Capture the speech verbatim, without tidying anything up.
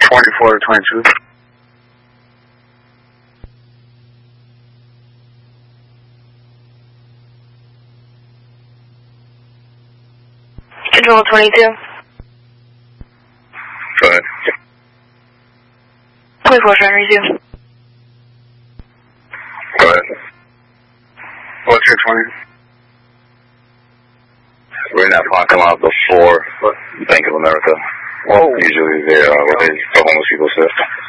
twenty-four to twenty-two. Control twenty-two. Go ahead. twenty-four, surrender you. Go ahead. What's your twenty? We're in that parking lot before Bank of America. Well, usually they, uh, where they, the homeless people sit.